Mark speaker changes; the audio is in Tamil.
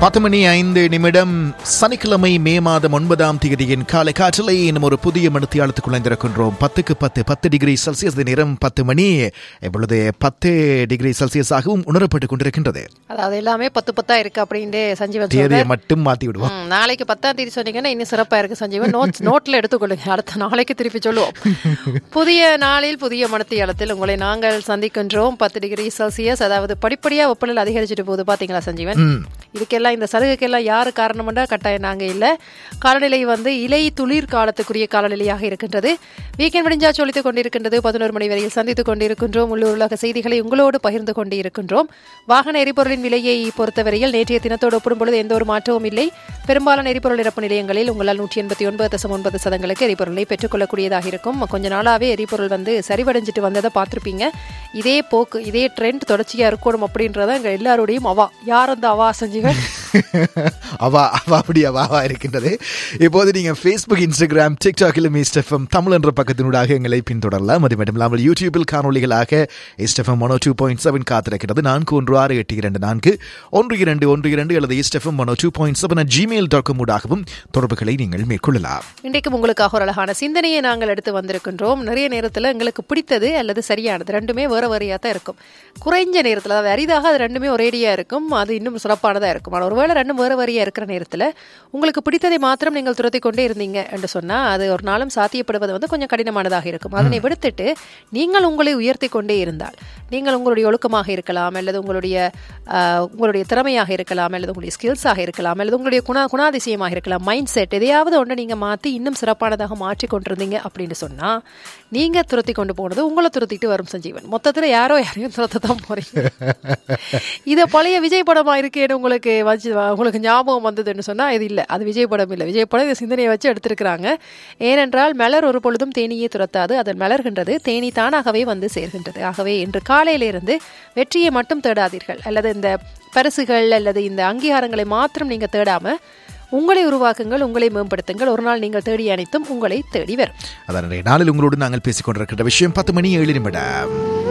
Speaker 1: 10:05 சனிக்கிழமை மே மாதம் 9ஆம் தேதியின் காலை காற்றலை இன்னும் ஒரு புதிய மணித்தியாலத்துக்கு நுழைந்திருக்கின்றோம். 10 டிகிரி செல்சியஸ் நேரம் 10 மணி இப்பொழுது 10 டிகிரி செல்சியஸ் ஆகவும் உணரப்பட்டுக் கொண்டிருக்கின்றது.
Speaker 2: அதாவது எல்லாமே 10 இருக்கு அப்படின்னு சஞ்சீவன்
Speaker 1: தேதியை மட்டும் மாத்தி விடுவோம்.
Speaker 2: நாளைக்கு 10ஆம் தேதி சொன்னீங்கன்னா இன்னும் சிறப்பா இருக்கு சஞ்சீவன். நோட்ல எடுத்துக்கொள்ளுங்க, அடுத்த நாளைக்கு திருப்பி சொல்லுவோம். புதிய நாளில் புதிய மணித்தியாலத்தில் உங்களை நாங்கள் சந்திக்கின்றோம். 10 டிகிரி செல்சியஸ், அதாவது படிப்படியா வெப்பநிலை அதிகரிச்சுட்டு போகுது பாத்தீங்களா சஞ்சீவன்? இதுக்கெல்லாம் இந்த சலுகைக்கெல்லாம் யாரு காரணம்னா கட்டாயம் நாங்க இல்ல. காலநிலை இலை துளிர் காலத்துக்குரிய காலநிலையாக இருக்கின்றது. வீக்கெண்ட் முடிஞ்சா சொல்லித்துக் கொண்டிருக்கின்றது. 11 மணி வரையில் சந்தித்துக் கொண்டிருக்கின்றோம். உள்ளூர் உலக செய்திகளை உங்களோடு பகிர்ந்து கொண்டு இருக்கின்றோம். வாகன எரிபொருளின் விலையை பொறுத்தவரையில் நேற்றைய தினத்தோடு ஒப்பிடும்பொழுது எந்த ஒரு மாற்றமும் இல்லை. பெரும்பாலான எரிபொருள் நிரப்பு நிலையங்களில் உங்களால் 189.9% எரிபொருளை பெற்றுக்கொள்ளக்கூடியதாக இருக்கும். கொஞ்ச நாளாவே எரிபொருள் சரிவடைஞ்சிட்டு வந்ததை பார்த்திருப்பீங்க. இதே போக்கு, இதே ட்ரெண்ட் தொடர்ச்சியா இருக்கணும் அப்படின்றத எங்க எல்லாரோடையும் அவா யார் அந்த அவா சஞ்சீவன்
Speaker 1: அவா இருக்கின்றது. இப்போது நீங்க Facebook, Instagram, TikTokலும் இஸ்டெஃப்எம் தமிழ் என்ற பக்கத்தினூடாக எங்களை பின்தொடரலாம். அது மட்டும் இல்லாமல் யூடியூபில் காணொலிகளாக இஸ்டெஃப்எம் 102.7 காத்திருக்கிறது. 4168241212 அல்லது இஸ்டெஃப்எம் 102.7 gmail.com ஊடாகவும் தொடர்புகளை நீங்கள் மேற்கொள்ளலாம்.
Speaker 2: இன்றைக்கும் உங்களுக்காக ஒரு அழகான சிந்தனையை நாங்கள் எடுத்து வந்திருக்கின்றோம். நிறைய நேரத்தில் எங்களுக்கு பிடித்தது அல்லது சரியானது ரெண்டுமே வேற வேறையா தான் இருக்கும். குறைஞ்ச நேரத்தில், அதாவது அரிதாக அது ரெண்டுமே ஒரேடியா இருக்கும். அது இன்னும் சிறப்பானதா இருக்கும். ஆனால் ஒருவேளை ரெண்டும் வேறு வரியா இருக்கிற நேரத்தில் உங்களுக்கு பிடித்ததை மாத்திரம் நீங்கள் துரத்தி கொண்டே இருந்தீங்க என்று சொன்னா அது ஒரு நாளும் சாத்தியப்படுவது கொஞ்சம் கடினமானதாக இருக்கும். அதனை விடுத்துட்டு நீங்கள் உங்களை உயர்த்தி கொண்டே இருந்தால், நீங்கள் உங்களுடைய ஒழுக்கமாக இருக்கலாம், அல்லது உங்களுடைய திறமையாக இருக்கலாம், அல்லது உங்களுடைய ஸ்கில்ஸாக இருக்கலாம், அல்லது உங்களுடைய குணாதிசயமாக இருக்கலாம், மைண்ட் செட் எதையாவது ஒன்று நீங்க மாற்றி இன்னும் சிறப்பானதாக மாற்றி கொண்டிருந்தீங்க அப்படின்னு சொன்னா நீங்க துரத்தி கொண்டு போனது உங்களை துரத்திட்டு வரும் சஞ்சீவன். மொத்தத்தில் யாரையும் துரத்தான் போறீங்க. இதை பழைய விஜய் படமா இருக்கேன்னு உங்களுக்கு ஞாபகம் வந்ததுன்னு சொன்னா இது இல்லை, அது விஜய் படம் இல்லை. விஜய் படம் இந்த சிந்தனையை வச்சு எடுத்திருக்கிறாங்க. ஏனென்றால் மலர் ஒரு பொழுதும் தேனியே துரத்தாது, அதன் மலர்கின்றது, தேனி தானாகவே சேர்கின்றது. ஆகவே இன்று காலையிலிருந்து வெற்றியை மட்டும் தேடாதீர்கள், அல்லது இந்த பரிசுகள் அல்லது இந்த அங்கீகாரங்களை மாத்திரம் நீங்க தேடாம உங்களை உருவாக்குங்கள், உங்களை மேம்படுத்துங்கள். ஒரு நாள் நீங்கள் தேடி அனைத்தும் உங்களை தேடி வரும்.
Speaker 1: அதான் நாளில் உங்களோடு நாங்கள் பேசிக் கொண்டிருக்கின்ற விஷயம். 10:07